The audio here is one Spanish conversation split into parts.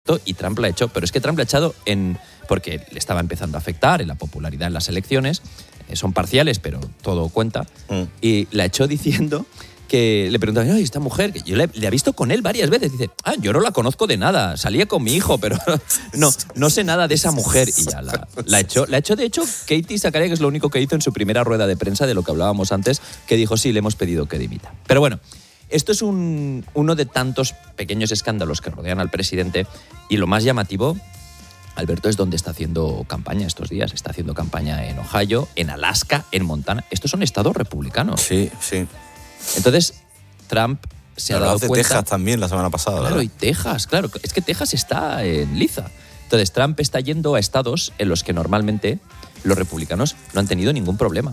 esto y Trump la echó. Pero es que Trump la ha echado porque le estaba empezando a afectar en la popularidad en las elecciones. Son parciales, pero todo cuenta. Y la echó diciendo que le preguntaban, ¡ay, esta mujer! Que yo le he visto con él varias veces. Dice, yo no la conozco de nada. Salía con mi hijo, pero no sé nada de esa mujer. Y ya la echó. La echó, de hecho, Katie Zakaria, que es lo único que hizo en su primera rueda de prensa de lo que hablábamos antes, que dijo, sí, le hemos pedido que dimita. Pero bueno, esto es uno de tantos pequeños escándalos que rodean al presidente. Y lo más llamativo, Alberto, es donde está haciendo campaña estos días. Está haciendo campaña en Ohio, en Alaska, en Montana. Estos son estados republicanos. Sí, sí. Entonces, Trump se ha dado cuenta... Texas también la semana pasada, claro, ¿verdad? Y Texas, claro. Es que Texas está en liza. Entonces, Trump está yendo a estados en los que normalmente los republicanos no han tenido ningún problema.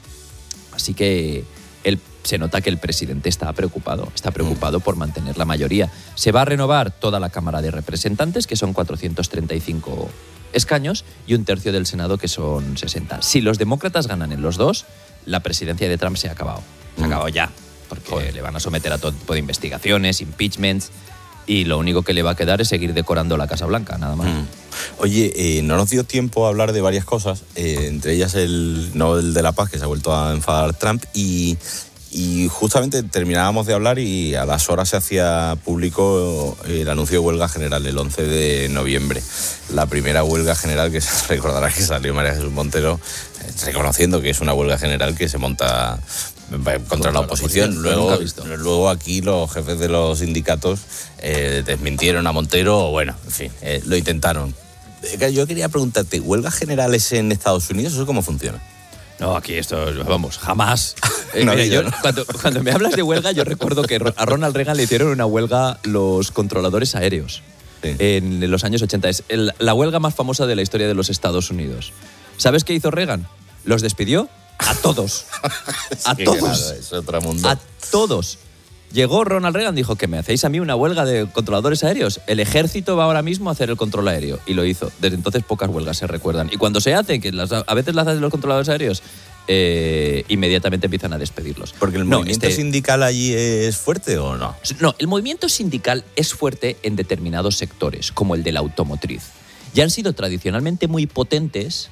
Así que se nota que el presidente está preocupado por mantener la mayoría. Se va a renovar toda la Cámara de Representantes, que son 435 escaños, y un tercio del Senado, que son 60. Si los demócratas ganan en los dos, la presidencia de Trump se ha acabado. Se ha acabado ya, porque le van a someter a todo tipo de investigaciones, impeachments, y lo único que le va a quedar es seguir decorando la Casa Blanca, nada más. Oye, no nos dio tiempo a hablar de varias cosas, entre ellas el Nobel de la Paz, que se ha vuelto a enfadar Trump, y justamente terminábamos de hablar y a las horas se hacía público el anuncio de huelga general el 11 de noviembre. La primera huelga general, que se recordará que salió María Jesús Montero reconociendo que es una huelga general que se monta contra la oposición. Luego aquí los jefes de los sindicatos desmintieron a Montero, bueno, en fin, lo intentaron. Yo quería preguntarte, ¿huelgas generales en Estados Unidos? ¿Eso cómo funciona? No, aquí esto, vamos, jamás. No, mira, yo, cuando me hablas de huelga, yo recuerdo que a Ronald Reagan le hicieron una huelga los controladores aéreos en los años 80. Es la huelga más famosa de la historia de los Estados Unidos. ¿Sabes qué hizo Reagan? Los despidió a todos. A todos. Claro, es otro mundo. A todos. Llegó Ronald Reagan, dijo que me hacéis a mí una huelga de controladores aéreos. El ejército va ahora mismo a hacer el control aéreo. Y lo hizo. Desde entonces pocas huelgas se recuerdan. Y cuando se hacen, que a veces las hacen los controladores aéreos, inmediatamente empiezan a despedirlos. ¿Porque el movimiento sindical allí es fuerte o no? No, el movimiento sindical es fuerte en determinados sectores, como el de la automotriz. Ya han sido tradicionalmente muy potentes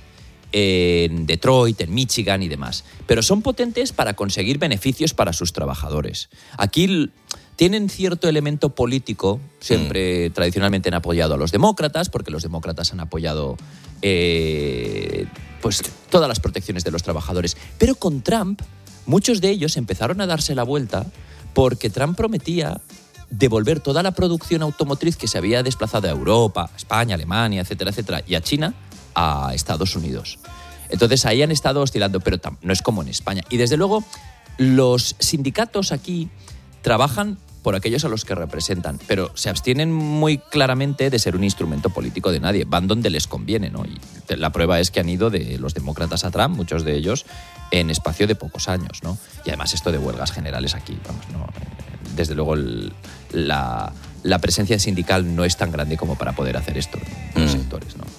en Detroit, en Michigan y demás. Pero son potentes para conseguir beneficios para sus trabajadores. Aquí tienen cierto elemento político, siempre tradicionalmente han apoyado a los demócratas, porque los demócratas han apoyado pues todas las protecciones de los trabajadores. Pero con Trump, muchos de ellos empezaron a darse la vuelta porque Trump prometía devolver toda la producción automotriz que se había desplazado a Europa, a España, Alemania, etcétera, etcétera, y a China, a Estados Unidos. Entonces ahí han estado oscilando, pero no es como en España. Y desde luego los sindicatos aquí trabajan por aquellos a los que representan, pero se abstienen muy claramente de ser un instrumento político de nadie. Van donde les conviene, ¿no? Y la prueba es que han ido de los demócratas a Trump, muchos de ellos, en espacio de pocos años, ¿no? Y además esto de huelgas generales aquí, vamos, no, desde luego la presencia sindical no es tan grande como para poder hacer esto en los sectores, ¿no?